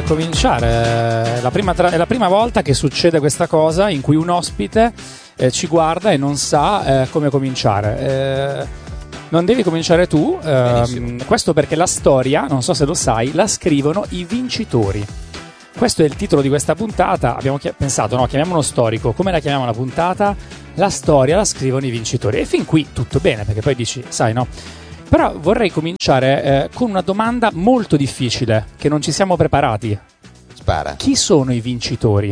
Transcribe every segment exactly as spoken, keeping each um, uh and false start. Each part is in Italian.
cominciare. La prima tra- è la prima volta che succede questa cosa in cui un ospite eh, ci guarda e non sa eh, come cominciare. Eh, non devi cominciare tu, ehm, questo perché la storia, non so se lo sai, la scrivono i vincitori. Questo è il titolo di questa puntata. Abbiamo chi- pensato, no, chiamiamolo storico. Come la chiamiamo la puntata? La storia la scrivono i vincitori. E fin qui tutto bene, perché poi dici, sai, no? Però vorrei cominciare eh, con una domanda molto difficile, che non ci siamo preparati. Spara. Chi sono i vincitori?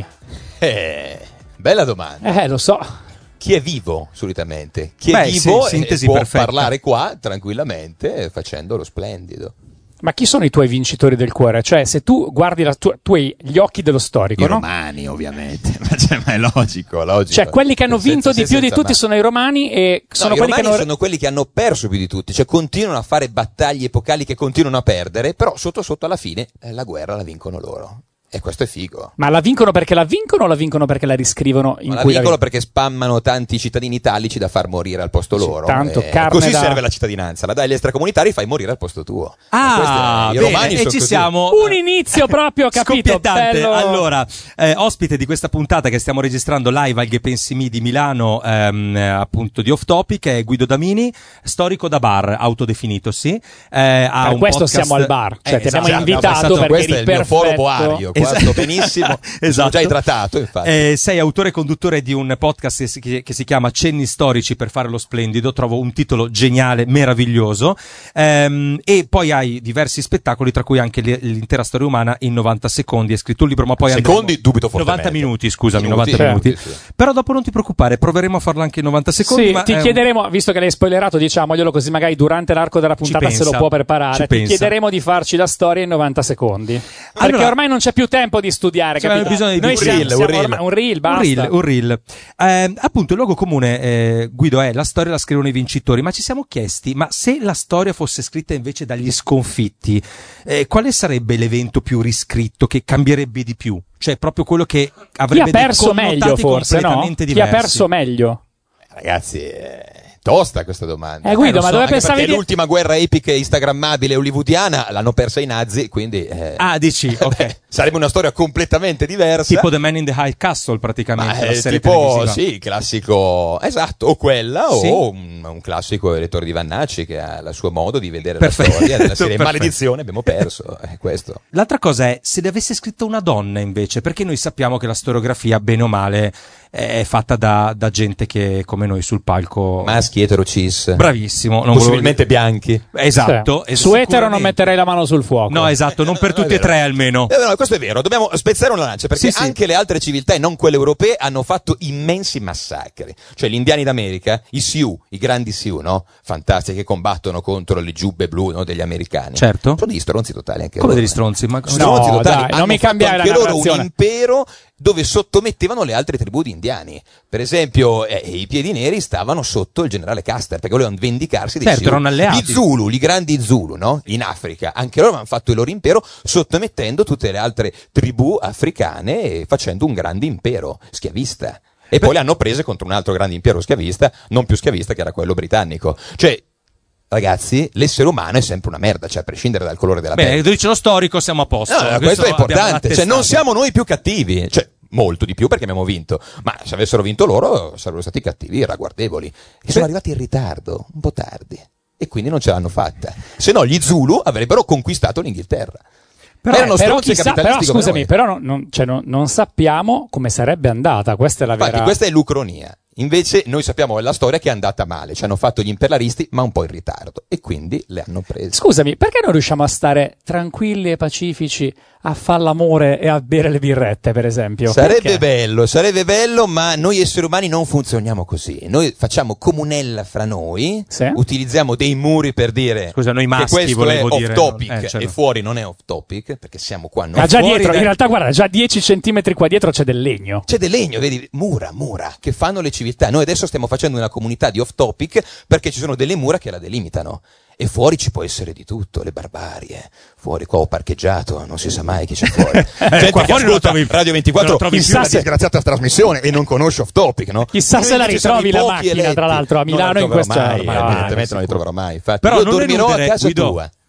Eh, bella domanda. Eh, lo so. Chi è vivo, solitamente? Chi Beh, è vivo sì, e sintesi può perfetta. parlare qua tranquillamente facendo lo splendido. Ma chi sono i tuoi vincitori del cuore? Cioè, se tu guardi la tua, tu hai gli occhi dello storico, I no? romani, ovviamente. Ma, cioè, ma è logico, logico. Cioè, quelli che hanno Senza- vinto di più di senza tutti ma. sono i romani e sono No, i quelli romani che hanno... sono quelli che hanno perso più di tutti, cioè continuano a fare battaglie epocali che continuano a perdere, però sotto sotto alla fine eh, la guerra la vincono loro. E questo è figo. Ma la vincono perché la vincono o la vincono perché la riscrivono in Ma la cui la vincono vincono? perché spammano tanti cittadini italici da far morire al posto Sì, loro. tanto Eh, carne così da- serve la cittadinanza, la dai agli extracomunitari e fai morire al posto tuo. Ah, E questi- i bene, romani e sono ci così. siamo. Un inizio proprio, capito? Scoppiettante. Bello. Allora, eh, ospite di questa puntata che stiamo registrando live al Gepensimi di Milano, ehm, eh, appunto di Off Topic, è Guido Damini, storico da bar, autodefinitosi. Eh, ha Per un questo podcast- siamo al bar, cioè Eh, ti abbiamo esatto. invitato Abbiamo passato- perché questo eri è il mio foro perfetto. boario, qua Esatto. sto benissimo. Sono Esatto. già idratato, infatti. Eh, sei autore e conduttore di un podcast che si, che si chiama Cenni Storici per fare lo splendido, trovo un titolo geniale, meraviglioso, ehm, e poi hai diversi spettacoli, tra cui anche l- l'intera storia umana in novanta secondi. Hai scritto un libro, ma poi Secondi, andremo... dubito fortemente. novanta minuti, scusami, Minuti, novanta minuti, minuti. sì. Però dopo non ti preoccupare, proveremo a farlo anche in novanta secondi. Sì, ma ti è un- chiederemo, visto che l'hai spoilerato, diciamoglielo così magari durante l'arco della puntata pensa, se lo può ci preparare. Ti pensa. chiederemo di farci la storia in novanta secondi. Perché Allora- ormai non c'è più tempo di studiare, Cioè, capito? abbiamo bisogno di Noi un siamo, reel, siamo un reel. ormai- un reel, Un basta. reel, un reel. Eh, appunto, il luogo comune, eh, Guido, è la storia la scrivono i vincitori, ma ci siamo chiesti, ma se la storia fosse scritta invece dagli sconfitti, eh, quale sarebbe l'evento più riscritto, che cambierebbe di più? Cioè, proprio quello che Chi avrebbe ha perso dei meglio connotati forse, no? completamente Chi ha diversi. perso meglio? Ragazzi, è tosta questa domanda. Eh, Guido, lo ma dove anche pensavi perché di- l'ultima guerra epica e instagrammabile hollywoodiana l'hanno persa i nazi, quindi eh, Ah, dici, ok. beh, sarebbe una storia completamente diversa. Tipo The Man in the High Castle, praticamente, Ma la è serie tipo, televisiva. sì, il classico, esatto, o quella Sì. o un, un classico elettore di Vannacci che ha il suo modo di vedere Perfetto. la storia della serie Perfetto. Maledizione, abbiamo perso, è questo. L'altra cosa è se le avesse scritto una donna invece, perché noi sappiamo che la storiografia, bene o male, è fatta da, da gente che come noi sul palco. Maschi etero cis, Bravissimo, non possibilmente bianchi. volevo- Esatto. Sì. es- Su etero non sicuramente. metterei la mano sul fuoco. No, esatto, non per No, è tutti e vero. tre almeno. Eh, no, questo è vero, dobbiamo spezzare una lancia perché Sì, sì. anche le altre civiltà e non quelle europee hanno fatto immensi massacri. Cioè gli indiani d'America, i Sioux, i grandi Sioux, no? Fantastici, che combattono contro le giubbe blu, no, degli americani. Certo. Sono degli stronzi totali anche Come loro. degli stronzi? Ma... Stronzi No, totali. dai, non Hanno mi fatto cambiare anche la loro un narrazione. impero dove sottomettevano le altre tribù di indiani. Per esempio, eh, i piedi neri stavano sotto il generale Custer perché volevano vendicarsi dei Certo, Sioux. erano alleati. Gli Zulu, i grandi Zulu, no? In Africa, anche loro hanno fatto il loro impero sottomettendo tutte le altre tribù africane e facendo un grande impero schiavista. E poi le hanno prese contro un altro grande impero schiavista, non più schiavista, che era quello britannico. Cioè, ragazzi, l'essere umano è sempre una merda, cioè a prescindere dal colore della pelle. Beh, dice lo storico, siamo a posto. No, no, questo è abbiamo importante, cioè non l'attestato. siamo noi più cattivi, cioè molto di più perché abbiamo vinto, ma se avessero vinto loro sarebbero stati cattivi e ragguardevoli. E sono arrivati in ritardo, un po' tardi, e quindi non ce l'hanno fatta. Se no gli Zulu avrebbero conquistato l'Inghilterra. Però, Erano però, stronzi chissà, però capitalisti come scusami, noi. però non, non- cioè, non- non sappiamo come sarebbe andata. Questa è la Infatti vera. questa è l'ucronia. Invece noi sappiamo la storia che è andata male, ci hanno fatto gli imperialisti ma un po' in ritardo e quindi le hanno prese. Scusami, perché non riusciamo a stare tranquilli e pacifici a fare l'amore e a bere le birrette, per esempio? Sarebbe Perché? bello, sarebbe bello, ma noi esseri umani non funzioniamo così. Noi facciamo comunella fra noi, Sì. utilizziamo dei muri per dire Scusa, noi che maschi questo volevo è off dire, topic eh, certo. e fuori non è off topic, perché siamo qua noi. Ah, già fuori dietro, dai- in realtà guarda, già dieci centimetri qua dietro c'è del legno. C'è del legno, vedi, mura, mura, che fanno le civiltà. Noi adesso stiamo facendo una comunità di off topic perché ci sono delle mura che la delimitano. E fuori ci può essere di tutto, le barbarie. Fuori qua ho parcheggiato, non si sa mai chi c'è fuori. Gente qua che fuori lo ascolta trovi- Radio ventiquattro lo trovi in più una Chissà se- disgraziata trasmissione e non conosce off topic, no? Chissà se la Noi invece siamo ritrovi i la pochi macchina, eletti. tra l'altro, a Non Milano la in troverò queste mai, ore. eh, Ah, evidentemente non sicuro. li troverò mai. Infatti, Però io non dormirò eludere, a casa Guido, tua.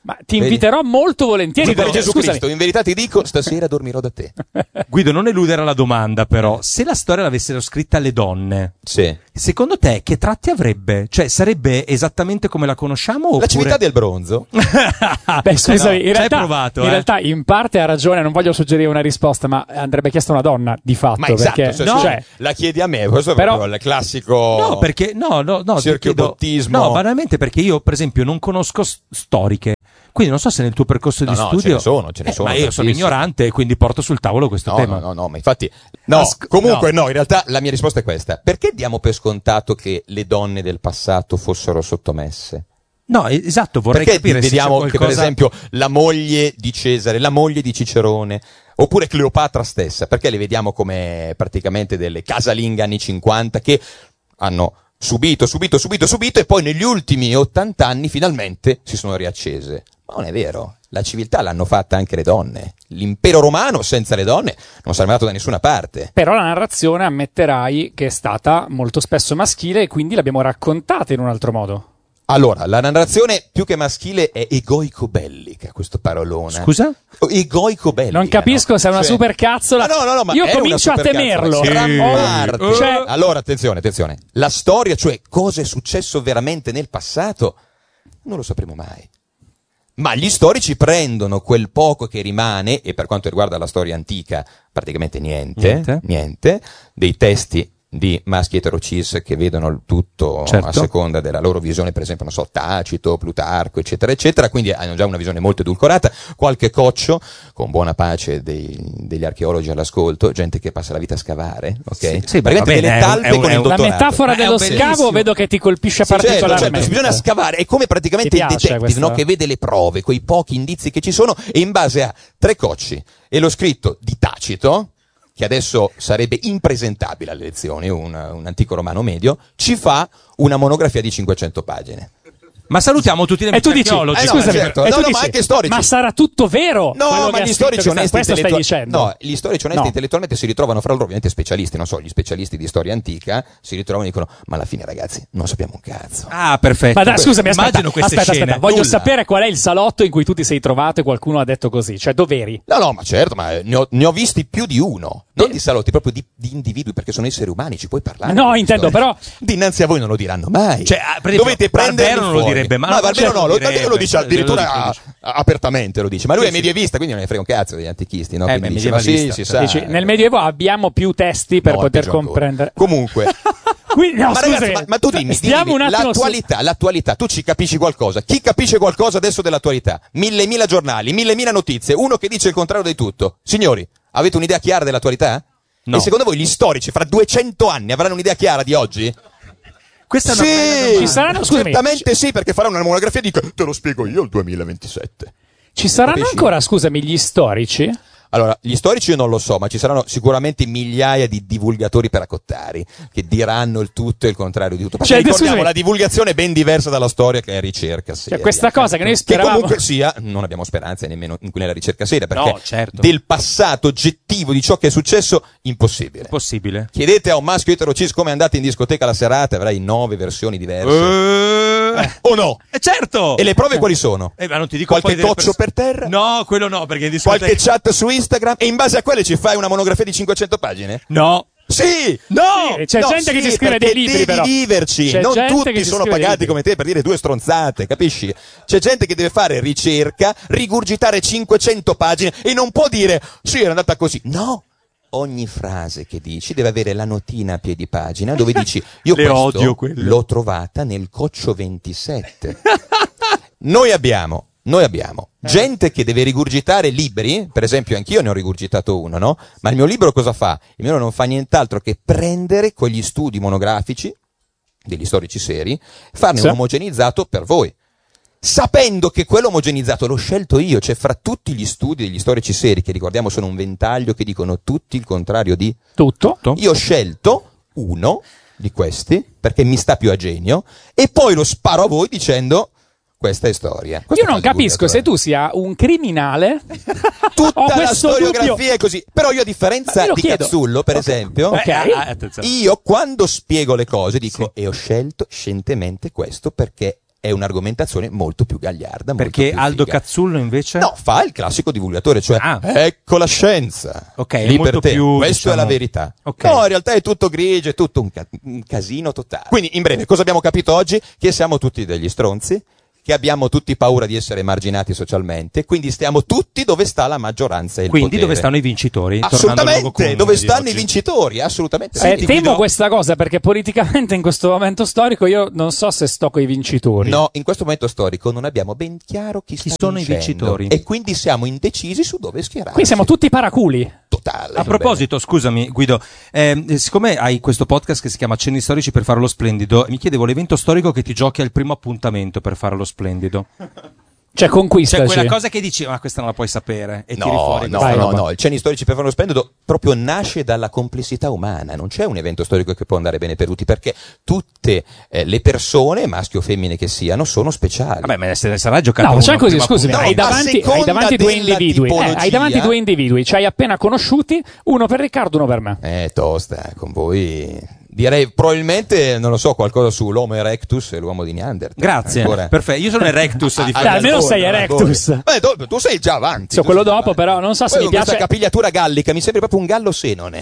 Ma ti inviterò Vedi? molto volentieri. Guido Gesù Scusami. Cristo, in verità ti dico, stasera dormirò da te. Guido, non eludere la domanda, però. Se la storia l'avessero scritta le donne, Sì. secondo te che tratti avrebbe? Cioè, sarebbe esattamente come la conosciamo? Oppure... La civiltà del bronzo. Beh, scusami, no, in, ci hai realtà, provato, in eh. realtà in parte ha ragione, non voglio suggerire una risposta, ma andrebbe chiesta a una donna, di fatto. Ma esatto, perché, se- no, se- cioè, la chiedi a me, questo è Però- proprio il classico. No, perché no, no, no, ti Cerchio chiedo- bottismo. No, banalmente perché io, per esempio, non conosco s- storiche. Quindi non so se nel tuo percorso No, di no, studio ce ne sono, ce ne Eh, sono ma io sono tantissime. ignorante e quindi porto sul tavolo questo No, tema. no, no, no, ma infatti. No, Asc- comunque no. in realtà la mia risposta è questa. Perché diamo per scontato che le donne del passato fossero sottomesse? No, eh, esatto, vorrei Perché capire se vediamo c'è che per qualcosa- esempio la moglie di Cesare, la moglie di Cicerone, oppure Cleopatra stessa, perché le vediamo come praticamente delle casalinghe anni cinquanta che hanno subito, subito, subito, subito e poi negli ultimi ottanta anni finalmente si sono riaccese. Ma non è vero. La civiltà l'hanno fatta anche le donne. L'impero romano senza le donne non sarebbe andato da nessuna parte. però la narrazione ammetterai che è stata molto spesso maschile e quindi l'abbiamo raccontata in un altro modo. Allora, la narrazione più che maschile è egoico-bellica, questo parolone. Scusa? Egoico-bellica. Non capisco no? se è una Cioè- supercazzola. Ma no, no, no, ma Io è comincio una a supercazzola, temerlo. ma gran Oh, parte. cioè- Allora, attenzione, attenzione. La storia, cioè cosa è successo veramente nel passato, non lo sapremo mai. Ma gli storici prendono quel poco che rimane, e per quanto riguarda la storia antica, praticamente niente, Niente. niente, dei testi di maschi eterocis che vedono il tutto Certo. a seconda della loro visione, per esempio, non so, Tacito, Plutarco, eccetera, eccetera, quindi hanno già una visione molto edulcorata, qualche coccio, con buona pace dei- degli archeologi all'ascolto, gente che passa la vita a scavare, ok? Sì, sì, Praticamente va bene, delle è un- talpe è un- con è il un- La dottorato. metafora Ma è dello un scavo bellissimo. vedo che ti colpisce Sì, certo, particolarmente. certo, bisogna scavare, è come praticamente Ti il piace detective, questa? no? Che vede le prove, quei pochi indizi che ci sono, e in base a tre cocci e lo scritto di Tacito, che adesso sarebbe impresentabile alle lezioni, un, un antico romano medio, ci fa una monografia di cinquecento pagine. Ma salutiamo tutti gli E tu amici dici, archeologi. Eh no, scusami, certo. e No, tu no, ma dici, anche storici. ma sarà tutto vero? quello No, che ma ha gli scritto storici questa- onesti questo stai intellettua- dicendo. No, gli storici onesti No. intellettualmente si ritrovano fra loro, ovviamente specialisti, non so, gli specialisti di storia antica si ritrovano e dicono "Ma alla fine, ragazzi, non sappiamo un cazzo". Ah, perfetto. Ma dai, scusami, aspetta, Immagino queste aspetta, scene. aspetta, voglio Nulla. sapere qual è il salotto in cui tu ti sei trovato e qualcuno ha detto così, cioè dov'eri? No, no, ma certo, ma ne ho, ne ho visti più di uno. Non di salotti, proprio di, di individui, perché sono esseri umani, ci puoi parlare. No, di intendo, storia. però- Dinanzi a voi non lo diranno mai. Cioè, ah, per esempio, dovete prendere. Barbero non lo direbbe, ma- Ma Barbero certo no, lo lo, direbbe, Barbero lo dice lo addirittura dice, lo dice. a- apertamente, lo dice. Ma lui Sì, è sì. medievista, quindi non ne frega un cazzo degli antichisti, no? Eh, Quindi beh, dice, ma sì, medievalista, si sa. Dici, nel Medioevo abbiamo più testi per No, è poter peggio ancora. comprendere. Comunque. Quindi, no, Ma ragazzi, scusami, ma, ma tu dimmi, stiamo dimmi, un attimo su- l'attualità, l'attualità, tu ci capisci qualcosa? Chi capisce qualcosa adesso dell'attualità? Mille mila giornali, mille mila notizie, uno che dice il contrario di tutto. Signori, avete un'idea chiara dell'attualità? No. E secondo voi gli storici fra duecento anni avranno un'idea chiara di oggi? Questa è una bella Sì, domanda. Ci saranno- scusami, certamente sì, perché faranno una monografia di te lo spiego io il duemilaventisette. Ci saranno Capisci? ancora, scusami, gli storici? Allora, gli storici io non lo so, ma ci saranno sicuramente migliaia di divulgatori peracottari che diranno il tutto e il contrario di tutto. Perché Cioè, ricordiamo, scusami. la divulgazione è ben diversa dalla storia, che è ricerca seria. Cioè, questa cosa che noi Che speravamo... comunque sia, non abbiamo speranze nemmeno in nella ricerca seria, perché No, certo. del passato oggettivo di ciò che è successo, impossibile. Possibile. Chiedete a un maschio eterocis come andate in discoteca la serata, avrai nove versioni diverse. Eh, O no? eh, certo. E le prove quali sono? Eh, ma non ti dico Qualche poi delle coccio pers- per terra? No, quello no, perché in discoteca... Qualche chat su Instagram? E in base a quelle ci fai una monografia di cinquecento pagine? No. Sì! No! Sì, c'è No, gente che sì, ci scrive perché dei libri, devi però. viverci, C'è non gente che tutti ci sono scrive dei pagati libri. come te per dire due stronzate, capisci? C'è gente che deve fare ricerca, rigurgitare cinquecento pagine e non può dire sì, era andata così. No! Ogni frase che dici deve avere la notina a piedi pagina dove dici io Le questo odio quelle. l'ho trovata nel Coccio ventisette. Noi abbiamo, noi abbiamo gente che deve rigurgitare libri, per esempio anch'io ne ho rigurgitato uno, no? Ma il mio libro cosa fa? Il mio libro non fa nient'altro che prendere quegli studi monografici degli storici seri, farne Sì. un omogenizzato per voi. Sapendo che quello omogenizzato l'ho scelto io, cioè fra tutti gli studi degli storici seri, che ricordiamo sono un ventaglio che dicono tutti il contrario di Tutto? io ho scelto uno di questi perché mi sta più a genio e poi lo sparo a voi dicendo questa è storia. Questo Io non fa il capisco se divulgatore. tu sia un criminale. Tutta ho la questo storiografia dubbio. è così. Però io a Ma differenza io lo di chiedo. Cazzullo, per Ok. esempio, Ok. Eh, ah, ah, attenzione. io quando spiego le cose dico e ho scelto scientemente questo perché è un'argomentazione molto più gagliarda. Molto Perché più Aldo figa. Cazzullo invece? No, fa il classico divulgatore, cioè Ah. ecco la scienza, Ok, è lì molto per te, più, questa diciamo- è la verità. Ok. No, in realtà è tutto grigio, è tutto un, ca- un casino totale. Quindi, in breve, cosa abbiamo capito oggi? Che siamo tutti degli stronzi, che abbiamo tutti paura di essere emarginati socialmente, quindi stiamo tutti dove sta la maggioranza e il Quindi potere. dove stanno i vincitori? Tornando al luogo Assolutamente, comune dove di stanno oggi. i vincitori? Assolutamente. Eh, Senti, temo Guido- questa cosa perché politicamente in questo momento storico io non so se sto coi vincitori. No, in questo momento storico non abbiamo ben chiaro chi, Chi sta sono i vincendo, vincitori. e quindi siamo indecisi su dove schierarci. Qui siamo tutti paraculi. totale. A proposito, scusami Guido, ehm, siccome hai questo podcast che si chiama Cenni Storici per fare lo splendido, mi chiedevo l'evento storico che ti giochi al primo appuntamento per fare lo splendido. Cioè, conquistaci. Cioè quella cosa che dici, ma questa non la puoi sapere, e tiri No, fuori no, questa no, roba. no, il Cenni Storici per fare lo splendido proprio nasce dalla complessità umana, non c'è un evento storico che può andare bene per tutti, perché tutte eh, le persone, maschi o femmine che siano, sono speciali. Vabbè, ma se sarà giocato No, uno facciamo così, prima scusami, No, hai a davanti, seconda hai davanti due della individui, eh, tipologia- hai davanti due individui, ci hai appena conosciuti, uno per Riccardo, uno per me. Eh, tosta, con voi... Direi probabilmente, non lo so, qualcosa su l'Homo erectus e l'uomo di Neanderthal. Grazie, Ancora. perfetto. Io sono Erectus di Ah, Dai, almeno ancora, sei ancora. Erectus. Beh, tu, tu sei già avanti. So, tu quello sei già dopo, avanti. però, non so se Poi mi con piace. questa capigliatura gallica mi sembri proprio un gallo senone.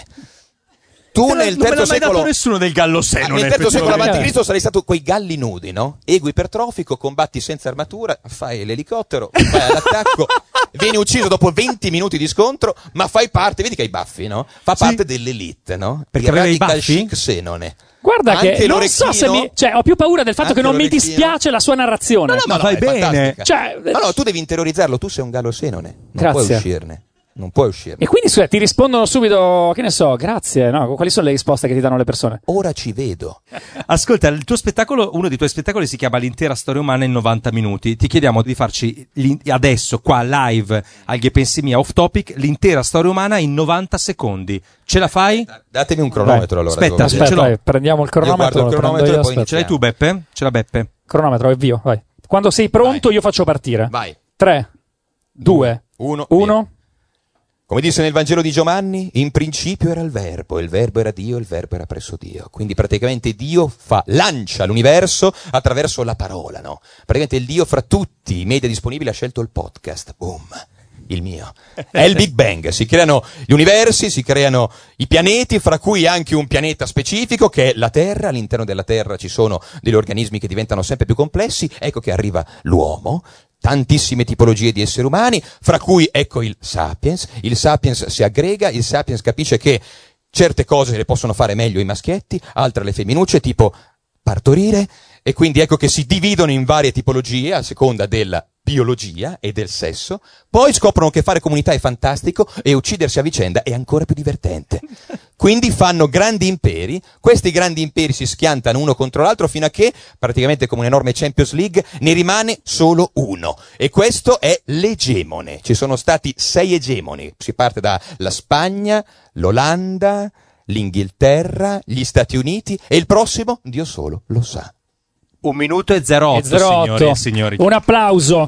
Tu Non nel me l'ha terzo mai dato secolo... nessuno del gallo Ah, senone, nel terzo secolo effettivamente. avanti Cristo sarei stato quei galli nudi, no? Ego ipertrofico, combatti senza armatura, fai l'elicottero, vai all'attacco, vieni ucciso dopo venti minuti di scontro, ma fai parte, vedi che hai i baffi, no? Fa parte dell'elite, no? Perché Il aveva i radical baffi? chic senone. Guarda Anche che non so se l'orecchino- mi... Cioè, ho più paura del fatto Anche che non mi l'orecchino. dispiace la sua narrazione. No, no, ma Ma fai no, è bene. fantastica. Cioè, Ma no, tu devi interiorizzarlo, tu sei un gallo senone, non Grazie. puoi uscirne. Non puoi uscirne. E quindi scusa, ti rispondono subito, che ne so, grazie, no? Quali sono le risposte che ti danno le persone? Ora ci vedo. Ascolta, il tuo spettacolo, uno dei tuoi spettacoli si chiama L'intera storia umana in novanta minuti. Ti chiediamo di farci l'in- adesso, qua, live, al Che pensi mia, off topic, l'intera storia umana in novanta secondi. Ce la fai? Datemi un cronometro allora. Aspetta, devo vedere. Aspetta, ce l'ho. vai, prendiamo il cronometro, guardo il lo prendo cronometro io, e poi aspetta. Ce l'hai tu, Beppe? Ce l'ha Beppe? Cronometro, avvio, vai. Quando sei pronto Vai. io faccio partire. Vai. tre, due, Uno. uno. Come disse nel Vangelo di Giovanni, in principio era il verbo, il verbo era Dio, il verbo era presso Dio. Quindi praticamente Dio fa, lancia l'universo attraverso la parola, no? Praticamente il Dio fra tutti i media disponibili ha scelto il podcast. Boom. Il mio. È il Big Bang. Si creano gli universi, si creano i pianeti, fra cui anche un pianeta specifico che è la Terra. All'interno della Terra ci sono degli organismi che diventano sempre più complessi. Ecco che arriva l'uomo. Tantissime tipologie di esseri umani, fra cui ecco il Sapiens. Il Sapiens si aggrega, il Sapiens capisce che certe cose le possono fare meglio i maschietti, altre le femminucce, tipo partorire, e quindi ecco che si dividono in varie tipologie a seconda della biologia e del sesso, poi scoprono che fare comunità è fantastico e uccidersi a vicenda è ancora più divertente. Quindi fanno grandi imperi, questi grandi imperi si schiantano uno contro l'altro fino a che, praticamente come un'enorme Champions League, ne rimane solo uno. E questo è l'egemone. Ci sono stati sei egemoni. Si parte dalla Spagna, l'Olanda, l'Inghilterra, gli Stati Uniti e il prossimo, Dio solo lo sa. Un minuto e zero otto, E zero otto. signori e signori. Un applauso.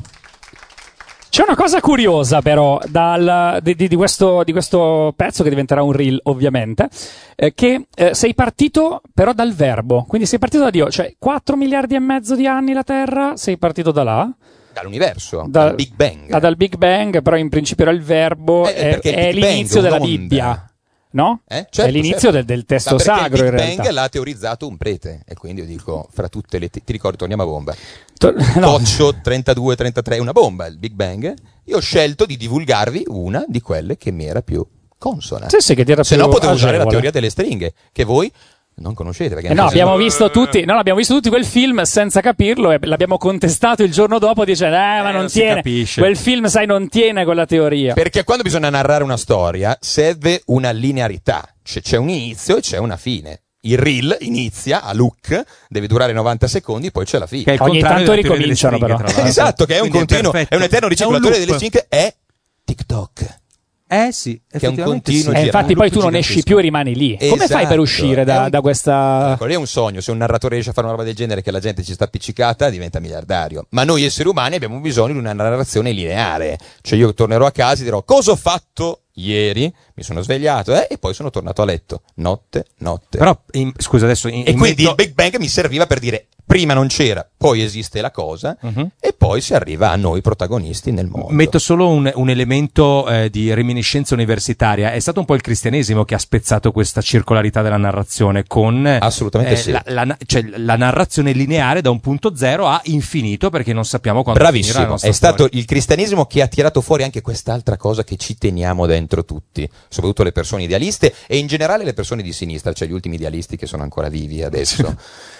C'è una cosa curiosa però dal, di, di- di questo, di questo pezzo che diventerà un reel ovviamente, eh, che eh, sei partito però dal verbo, quindi sei partito da Dio, cioè quattro miliardi e mezzo di anni la Terra, sei partito da là, Dall'universo, Da- dal Big Bang. ah, dal Big Bang, però in principio era il verbo, Eh, è, perché il è Big Bang l'inizio è della un'onda. Bibbia, no? Eh? È Certo, l'inizio certo. del, del testo Ma perché sacro il in Big Bang realtà. l'ha teorizzato un prete, e quindi io dico, fra tutte le... Ti, ti ricordi, torniamo a bomba. To- no. Coccio trentadue trentatré, una bomba, il Big Bang. Io ho scelto di divulgarvi una di quelle che mi era più consona. Sì, sì, che ti era Se più no potevo usare la agevole. teoria delle stringhe, che voi non conoscete. Perché Eh no, abbiamo visto tutti, no, abbiamo visto tutti quel film senza capirlo e l'abbiamo contestato il giorno dopo dicendo eh, ma Eh, non, non si tiene, capisce. quel film sai non tiene quella teoria. Perché quando bisogna narrare una storia serve una linearità, cioè, c'è un inizio e c'è una fine. Il reel inizia a look, deve durare novanta secondi, poi c'è la fine. Che è il Ogni contrario tanto della teoria delle ricominciano, stringhe, però. tra l'altro. Esatto, che è un Quindi continuo, perfetto. è un eterno riciclatore È un delle loop. stringhe, è TikTok. Eh sì, è un effettivamente continuo sì. E gira- infatti Un poi loop tu non esci gigantesco. più e rimani lì. Come fai Esatto. per uscire È da, un- da questa... Quello è un sogno, se un narratore riesce a fare una roba del genere che la gente ci sta appiccicata diventa miliardario. Ma noi esseri umani abbiamo bisogno di una narrazione lineare. Cioè io tornerò a casa e dirò cosa ho fatto ieri, mi sono svegliato eh, e poi sono tornato a letto. Notte, notte. Però, in- scusa, adesso in- e quindi invento- il Big Bang mi serviva per dire prima non c'era, poi esiste la cosa, uh-huh. e poi si arriva a noi protagonisti nel mondo. Metto solo un, un elemento eh, di reminiscenza universitaria. È stato un po' il cristianesimo che ha spezzato questa circolarità della narrazione con assolutamente eh, sì. la, la, cioè, la narrazione lineare da un punto zero a infinito, perché non sappiamo quando Bravissimo, finirà la nostra è stato storia. il cristianesimo che ha tirato fuori anche quest'altra cosa che ci teniamo dentro tutti, soprattutto le persone idealiste e in generale le persone di sinistra, cioè gli ultimi idealisti che sono ancora vivi adesso.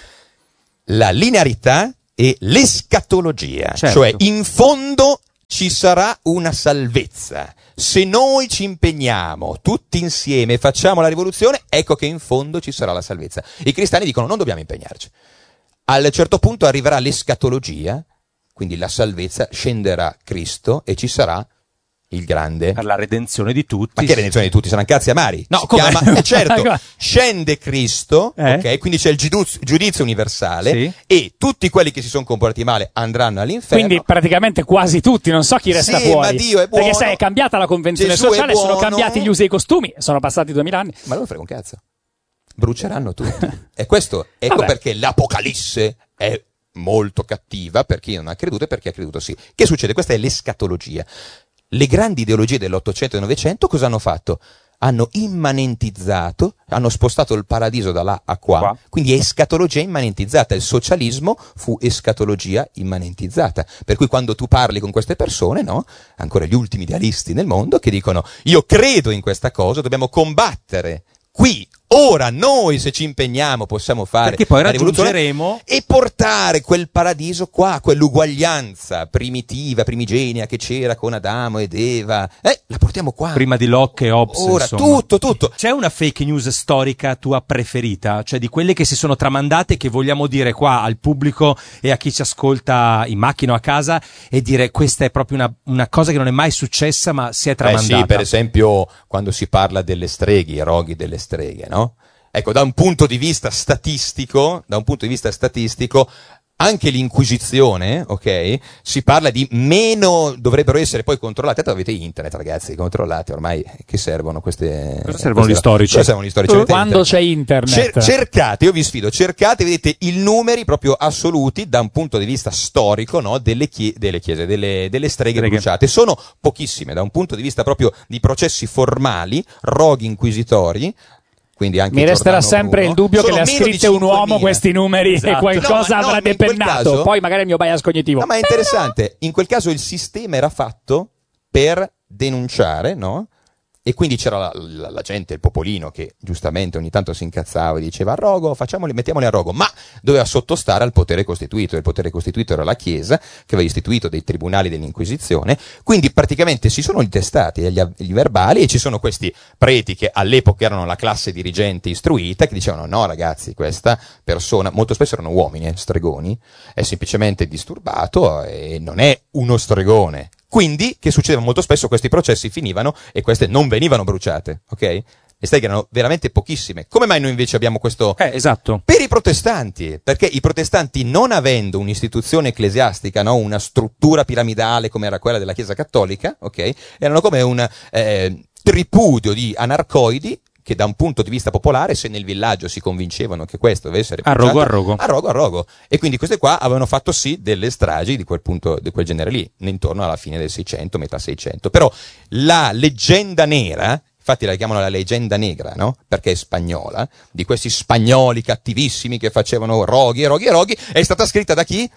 La linearità e l'escatologia, certo. Cioè in fondo ci sarà una salvezza. Se noi ci impegniamo tutti insieme e facciamo la rivoluzione, ecco che in fondo ci sarà la salvezza. I cristiani dicono non dobbiamo impegnarci. A un certo punto arriverà l'escatologia, quindi la salvezza, scenderà Cristo e ci sarà il grande per la redenzione di tutti. Ma che redenzione di tutti? Saranno cazzi amari? No, si come? chiama, eh, certo, scende Cristo, eh? ok? Quindi c'è il giudizio, giudizio universale, sì. E tutti quelli che si sono comportati male andranno all'inferno. Quindi praticamente quasi tutti, non so chi resta sì, fuori. Ma Dio è buono. Perché sai, è cambiata la convenzione Gesù sociale, sono buono. cambiati gli usi e i costumi, sono passati duemila anni. Ma non frega un cazzo. Bruceranno tutti. E questo, ecco Vabbè. Perché l'Apocalisse è molto cattiva per chi non ha creduto e per chi ha creduto sì. Che succede? Questa è l'escatologia. Le grandi ideologie dell'Ottocento e del Novecento cosa hanno fatto? Hanno immanentizzato, hanno spostato il paradiso da là a qua, qua. Quindi è escatologia immanentizzata. Il socialismo fu escatologia immanentizzata. Per cui quando tu parli con queste persone, no? Ancora gli ultimi idealisti nel mondo che dicono io credo in questa cosa, dobbiamo combattere qui, ora, noi se ci impegniamo possiamo fare perché poi la raggiungeremo e portare quel paradiso qua, quell'uguaglianza primitiva, primigenia che c'era con Adamo ed Eva, eh, la portiamo qua. Prima di Locke e Hobbes, ora, insomma. tutto, tutto. C'è una fake news storica tua preferita? Cioè di quelle che si sono tramandate che vogliamo dire qua al pubblico e a chi ci ascolta in macchina o a casa e dire questa è proprio una, una cosa che non è mai successa ma si è tramandata? Eh sì, per esempio quando si parla delle streghe, i roghi delle streghe, no? Ecco, da un punto di vista statistico, da un punto di vista statistico, anche l'Inquisizione, ok? Si parla di meno, dovrebbero essere poi controllate. Tanto avete internet, ragazzi, controllate ormai, che servono queste... Cosa servono queste, gli storici? Cosa servono gli storici? Avete Quando internet. c'è internet. Cer- cercate, io vi sfido, cercate, vedete i numeri proprio assoluti da un punto di vista storico, no? Delle, chie- delle chiese, delle, delle streghe Streghe. bruciate. Sono pochissime, da un punto di vista proprio di processi formali, roghi inquisitori. Quindi anche mi resterà Giordano sempre Bruno. il dubbio Sono che le ha meno di scritte un uomo cinquemila. questi numeri Esatto. e qualcosa No, ma- no, avrà ma in quel depennato. caso- Poi magari il mio bias cognitivo. No, ma è interessante, in quel caso il sistema era fatto per denunciare, no? E quindi c'era la, la, la gente, il popolino, che giustamente ogni tanto si incazzava e diceva a rogo, facciamoli, mettiamoli a rogo, ma doveva sottostare al potere costituito, e il potere costituito era la Chiesa, che aveva istituito dei tribunali dell'Inquisizione, quindi praticamente si sono intestati gli, gli verbali e ci sono questi preti che all'epoca erano la classe dirigente istruita, che dicevano no ragazzi, questa persona, molto spesso erano uomini, eh, stregoni, è semplicemente disturbato e non è uno stregone. Quindi, che succedeva molto spesso, questi processi finivano e queste non venivano bruciate, ok? Le streghe erano veramente pochissime. Come mai noi invece abbiamo questo... Eh, esatto. Per i protestanti, perché i protestanti, non avendo un'istituzione ecclesiastica, no, una struttura piramidale come era quella della Chiesa Cattolica, ok? Erano come un eh, tripudio di anarcoidi che da un punto di vista popolare, se nel villaggio si convincevano che questo deve essere A rogo, bruciato, a rogo. a rogo, a rogo. E quindi queste qua avevano fatto sì delle stragi di quel punto, di quel genere lì, intorno alla fine del Seicento, metà Seicento. Però la leggenda nera, infatti la chiamano la leggenda negra, no? Perché è spagnola, di questi spagnoli cattivissimi che facevano roghi e roghi e roghi, è stata scritta da chi?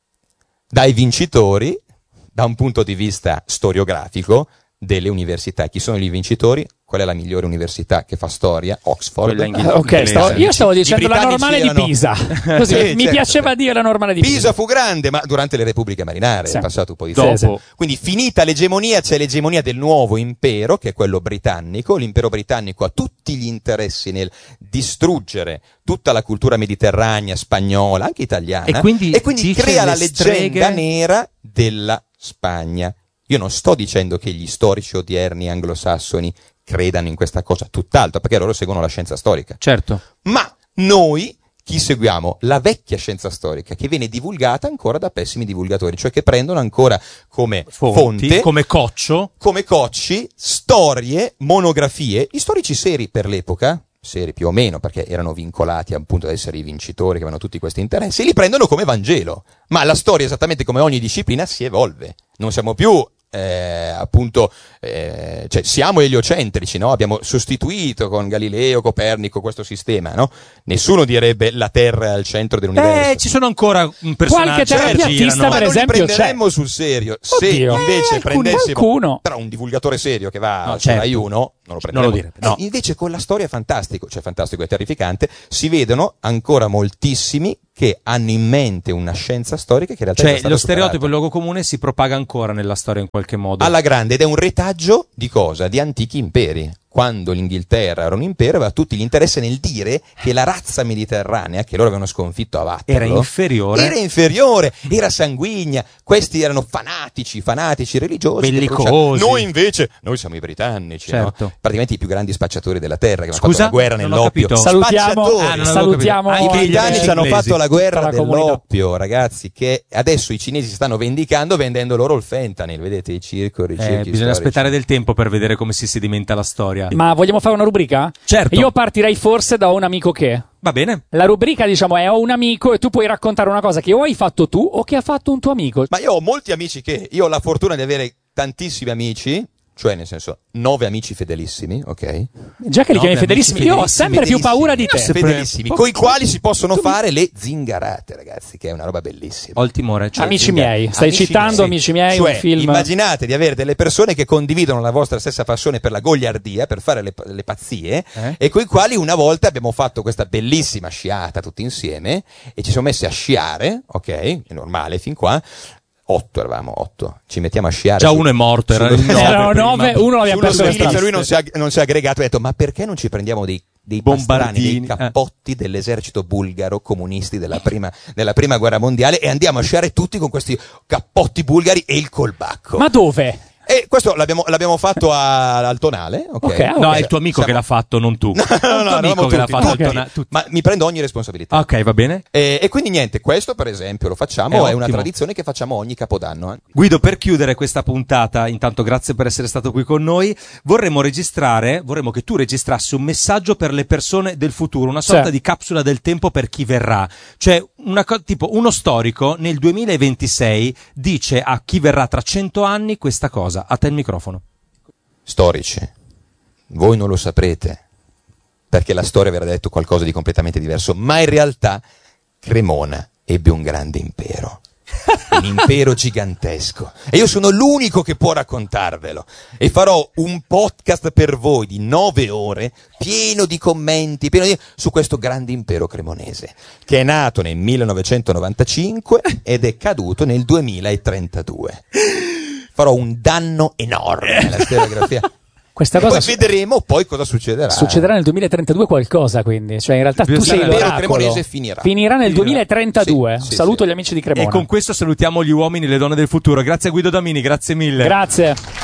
Dai vincitori, da un punto di vista storiografico, delle università. Chi sono i vincitori? Qual è la migliore università che fa storia? Oxford. Quella inghil- Ah, ok, inglese. stavo- io stavo I dicendo la britannici normale erano- di Pisa. Così, Sì, mi certo. piaceva dire la normale di Pisa. Pisa fu grande, ma durante le repubbliche marinare Sì. è passato un po' di Dopo. tempo. Quindi finita l'egemonia, c'è l'egemonia del nuovo impero, che è quello britannico. L'impero britannico ha tutti gli interessi nel distruggere tutta la cultura mediterranea, spagnola, anche italiana. E quindi dice crea la le leggenda streghe- nera della Spagna. Io non sto dicendo che gli storici odierni anglosassoni credano in questa cosa, tutt'altro, perché loro seguono la scienza storica. Certo. Ma noi chi seguiamo? La vecchia scienza storica, che viene divulgata ancora da pessimi divulgatori, cioè che prendono ancora come Fonti, fonte, come coccio. come cocci, storie, monografie, gli storici seri per l'epoca, seri più o meno, perché erano vincolati appunto ad essere i vincitori, che avevano tutti questi interessi, li prendono come Vangelo. Ma la storia, esattamente come ogni disciplina, si evolve. Non siamo più Eh, appunto eh, cioè siamo eliocentrici, no? Abbiamo sostituito con Galileo, Copernico questo sistema, no? Nessuno direbbe la Terra è al centro dell'universo. Eh, ci sono ancora un personaggio qualche terapeutista, ma per non esempio, li prenderemmo c'è. sul serio. Se Oddio. invece Eh, prendessimo qualcuno. però un divulgatore serio che va No, su certo. Rai uno, non lo prenderemo. Non lo direbbe, no. Eh, invece con la storia è fantastico, cioè fantastico, è terrificante, si vedono ancora moltissimi che hanno in mente una scienza storica che in realtà è Cioè, stata lo stereotipo, il superata. luogo comune si propaga ancora nella storia in qualche modo. Alla grande, ed è un retaggio di cosa? Di antichi imperi. Quando l'Inghilterra era un impero, aveva tutti l'interesse nel dire che la razza mediterranea, che loro avevano sconfitto a Waterloo, Era inferiore. era inferiore, era sanguigna, questi erano fanatici, fanatici religiosi, che Bellicosi. bruciavano. Noi invece, noi siamo i britannici, Certo. no? Praticamente i più grandi spacciatori della terra, che hanno Scusa? fatto la guerra Non ho nell'oppio. capito. Salutiamo, Spacciatori. Ah, non avevo salutiamo capito. Ah, I anche gli britannici hanno inglesi. fatto la guerra Tutta la comunità. dell'oppio, ragazzi, che adesso i cinesi si stanno vendicando vendendo loro il fentanyl, vedete i circoli, i Eh, circhi bisogna storici. aspettare del tempo per vedere come si sedimenta la storia. Ma vogliamo fare una rubrica? Certo. Io partirei forse da un amico che. Va bene. La rubrica, diciamo, è ho un amico e tu puoi raccontare una cosa che o hai fatto tu o che ha fatto un tuo amico. Ma io ho molti amici che, io ho la fortuna di avere tantissimi amici, cioè nel senso nove amici fedelissimi, ok? Già che li No, chiami beh, fedelissimi, amici io ho fedelissimi, sempre più paura di te. Sempre- Fedelissimi, con i quali si possono fare le zingarate, ragazzi, che è una roba bellissima. Ho il timore. Cioè, Amici Zinga- miei, stai citando Amici miei, Cioè, un film. immaginate di avere delle persone che condividono la vostra stessa passione per la goliardia, per fare le, le pazzie, Eh? e coi quali una volta abbiamo fatto questa bellissima sciata tutti insieme e ci siamo messi a sciare, ok? È normale fin qua. Otto eravamo, otto. Ci mettiamo a sciare. Già su- uno è morto, era sullo- il nove Erano prima. nove, uno l'abbiamo Sullo perso le Stilitz, strade. lui non si, è, non si è aggregato e ha detto ma perché non ci prendiamo dei, dei pastrani, Bombardini, dei cappotti dell'esercito bulgaro comunisti della prima, della prima guerra mondiale e andiamo a sciare tutti con questi cappotti bulgari e il colbacco. Ma dove? E questo l'abbiamo, l'abbiamo fatto a- al Tonale, ok? Ok, ah, No, ok. è il tuo amico Siamo- che l'ha fatto, non tu. No, no, Il tuo no, amico eravamo che l'ha tutti, fatto al tutti. Tonale. tutti. Ma mi prendo ogni responsabilità. Ah, ok, va bene. E, e quindi niente, questo per esempio lo facciamo, È è, una ottimo. tradizione che facciamo ogni capodanno. Eh. Guido, per chiudere questa puntata, intanto grazie per essere stato qui con noi, vorremmo registrare, vorremmo che tu registrassi un messaggio per le persone del futuro, una sorta Sì. di capsula del tempo per chi verrà. Cioè, una co- tipo uno storico nel duemilaventisei dice a chi verrà tra cento anni questa cosa. A te il microfono. Storici, voi non lo saprete, perché la storia vi avrà detto qualcosa di completamente diverso, ma in realtà Cremona ebbe un grande impero. Un impero gigantesco e io sono l'unico che può raccontarvelo e farò un podcast per voi di nove ore pieno di commenti pieno di... su questo grande impero cremonese che è nato nel millenovecentonovantacinque ed è caduto nel duemilatrentadue. Farò un danno enorme nella storiografia. Questa E cosa poi su- vedremo poi cosa succederà. succederà nel duemilatrentadue qualcosa, quindi. Cioè, in realtà tu sei L'impero l'oracolo. cremonese finirà. Finirà nel duemilatrentadue. Sì, sì, Saluto sì. gli amici di Cremona. E con questo salutiamo gli uomini e le donne del futuro. Grazie a Guido Damini, grazie mille. Grazie.